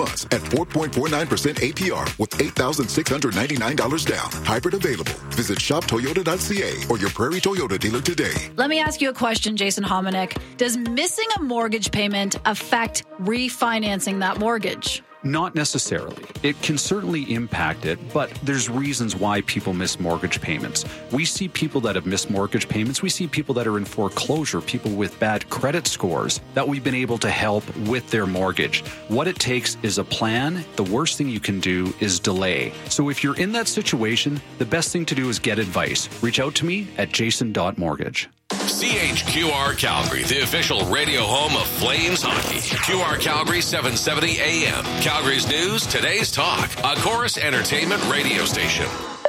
months at 4.49% APR with $8,699 down. Hybrid available. Visit shoptoyota.ca or your Prairie Toyota dealer today. Let me ask you a question, Jason Hominick. Does missing a mortgage payment affect refinancing that mortgage? Not necessarily. It can certainly impact it, but there's reasons why people miss mortgage payments. We see people that have missed mortgage payments. We see people that are in foreclosure, people with bad credit scores that we've been able to help with their mortgage. What it takes is a plan. The worst thing you can do is delay. So if you're in that situation, the best thing to do is get advice. Reach out to me at jason.mortgage. CHQR Calgary, the official radio home of Flames hockey. QR Calgary 770 AM. Calgary's news, today's talk. A Chorus Entertainment radio station.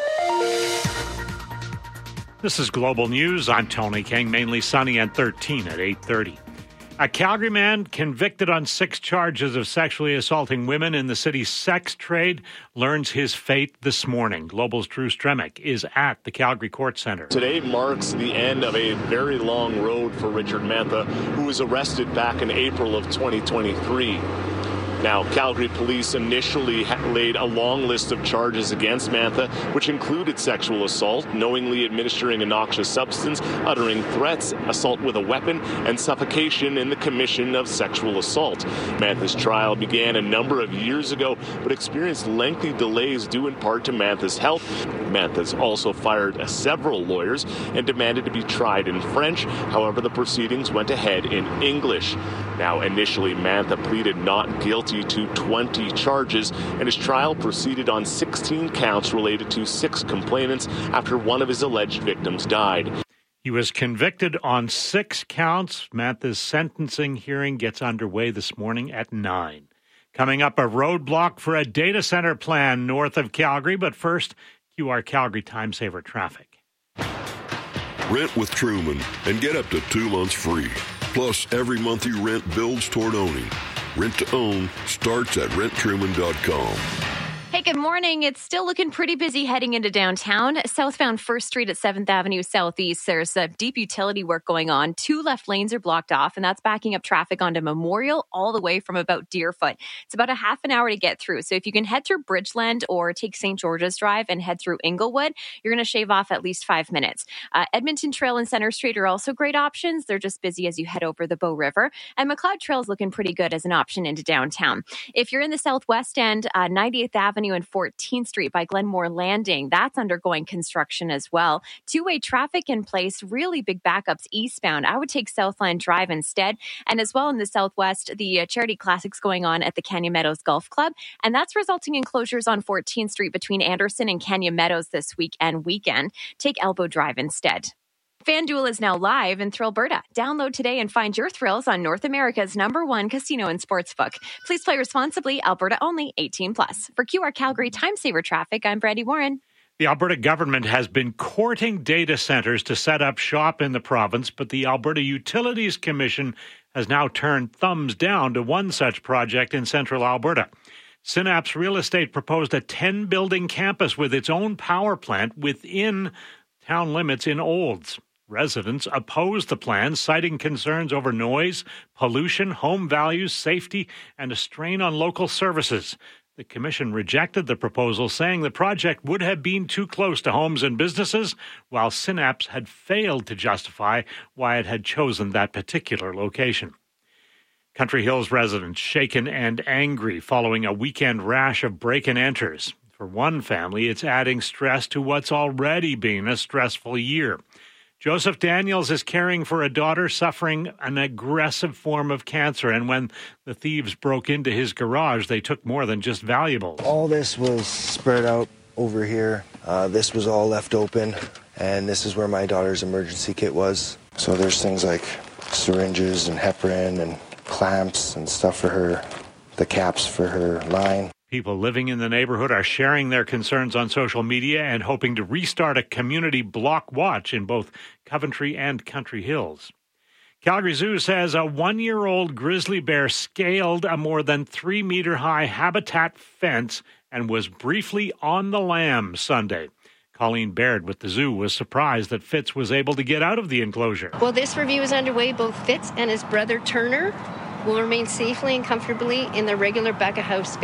This is Global News. I'm Tony King. Mainly sunny and 13 at 8:30. A Calgary man convicted on 6 charges of sexually assaulting women in the city's sex trade learns his fate this morning. Global's Drew Stremick is at the Calgary Court Centre. Today marks the end of a very long road for Richard Mantha, who was arrested back in April of 2023. Now, Calgary police initially laid a long list of charges against Mantha, which included sexual assault, knowingly administering a noxious substance, uttering threats, assault with a weapon, and suffocation in the commission of sexual assault. Mantha's trial began a number of years ago, but experienced lengthy delays due in part to Mantha's health. Mantha's also fired several lawyers and demanded to be tried in French. However, the proceedings went ahead in English. Now, initially, Mantha pleaded not guilty to 20 charges, and his trial proceeded on 16 counts related to 6 complainants after one of his alleged victims died. He was convicted on 6 counts. Mantha's sentencing hearing gets underway this morning at 9. Coming up, a roadblock for a data center plan north of Calgary, but first, QR Calgary Time Saver traffic. Rent with Truman and get up to 2 months free. Plus, every month you rent builds toward owning. Rent to own starts at renttruman.com. Hey, good morning. It's still looking pretty busy heading into downtown. Southbound 1st Street at 7th Avenue Southeast, there's deep utility work going on. 2 left lanes are blocked off, and that's backing up traffic onto Memorial all the way from about Deerfoot. It's about a half an hour to get through. So if you can head through Bridgeland or take St. George's Drive and head through Inglewood, you're going to shave off at least 5 minutes. Edmonton Trail and Center Street are also great options. They're just busy as you head over the Bow River. And McLeod Trail is looking pretty good as an option into downtown. If you're in the Southwest End, 98th Avenue and 14th Street by Glenmore Landing, that's undergoing construction as well. 2-way traffic in place, really big backups eastbound. I would take Southland Drive instead. And as well in the Southwest, the Charity Classics going on at the Canyon Meadows Golf Club. And that's resulting in closures on 14th Street between Anderson and Canyon Meadows this week and weekend. Take Elbow Drive instead. FanDuel is now live in Thrillberta. Download today and find your thrills on North America's #1 casino and sportsbook. Please play responsibly. Alberta only. 18+. For QR Calgary Time Saver traffic, I'm Brandy Warren. The Alberta government has been courting data centers to set up shop in the province, but the Alberta Utilities Commission has now turned thumbs down to one such project in central Alberta. Synapse Real Estate proposed a 10-building campus with its own power plant within town limits in Olds. Residents opposed the plan, citing concerns over noise, pollution, home values, safety, and a strain on local services. The commission rejected the proposal, saying the project would have been too close to homes and businesses, while Synapse had failed to justify why it had chosen that particular location. Country Hills residents shaken and angry following a weekend rash of break-and-enters. For one family, it's adding stress to what's already been a stressful year. Joseph Daniels is caring for a daughter suffering an aggressive form of cancer, and when the thieves broke into his garage, they took more than just valuables. All this was spread out over here. This was all left open, and this is where my daughter's emergency kit was. So there's things like syringes and heparin and clamps and stuff for her, the caps for her line. People living in the neighborhood are sharing their concerns on social media and hoping to restart a community block watch in both Coventry and Country Hills. Calgary Zoo says a 1-year-old grizzly bear scaled a more than 3-meter-high habitat fence and was briefly on the lam Sunday. Colleen Baird with the zoo was surprised that Fitz was able to get out of the enclosure. Well, this review is underway. Both Fitz and his brother Turner will remain safely and comfortably in their regular back-of-house space.